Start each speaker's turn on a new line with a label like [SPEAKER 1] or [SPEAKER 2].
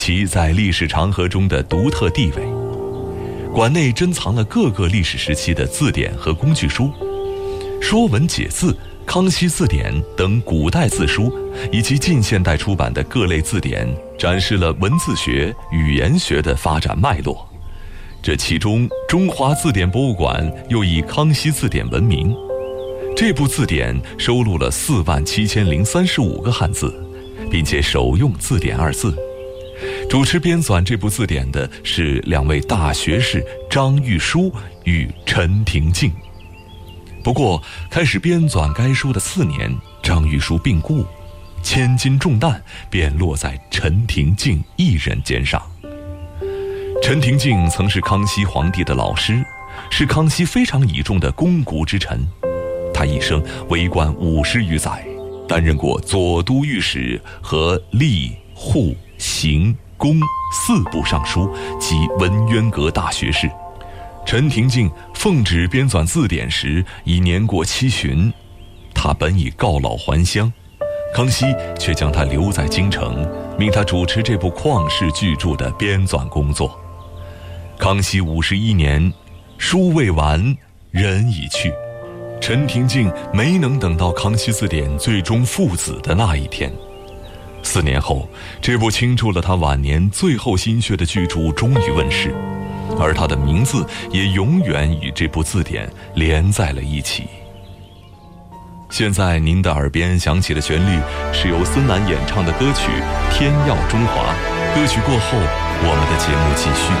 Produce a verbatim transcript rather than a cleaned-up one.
[SPEAKER 1] 其在历史长河中的独特地位。馆内珍藏了各个历史时期的字典和工具书，《说文解字》《康熙字典》等古代字书，以及近现代出版的各类字典，展示了文字学、语言学的发展脉络。这其中，中华字典博物馆又以康熙字典闻名。这部字典收录了四万七千零三十五个汉字，并且首用字典二字。主持编纂这部字典的是两位大学士张玉书与陈廷敬。不过，开始编纂该书的次年，张玉书病故，千斤重担便落在陈廷敬一人肩上。陈廷敬曾是康熙皇帝的老师，是康熙非常倚重的肱骨之臣。他一生为官五十余载，担任过左都御史和吏、户、刑、工四部尚书及文渊阁大学士。陈廷敬奉旨编纂字典时已年过七旬，他本已告老还乡，康熙却将他留在京城，命他主持这部旷世巨著的编纂工作。康熙五十一年，书未完，人已去。陈廷敬没能等到康熙字典最终父子的那一天。四年后，这部倾注了他晚年最后心血的巨著终于问世，而他的名字也永远与这部字典连在了一起。现在您的耳边响起的旋律是由孙楠演唱的歌曲《天耀中华》。歌曲过后，我们的节目继续。